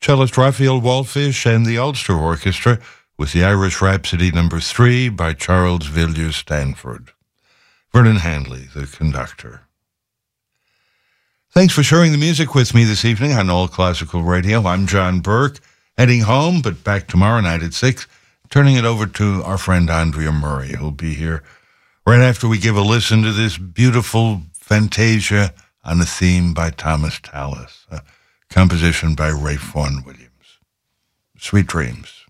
Cellist Raphael Wallfish and the Ulster Orchestra with the Irish Rhapsody No. 3 by Charles Villiers Stanford. Vernon Handley, the conductor. Thanks for sharing the music with me this evening on All Classical Radio. I'm John Burke, heading home, but back tomorrow night at 6, turning it over to our friend Andrea Murray, who'll be here right after we give a listen to this beautiful Fantasia on a theme by Thomas Tallis, a composition by Ralph Vaughan Williams. Sweet dreams.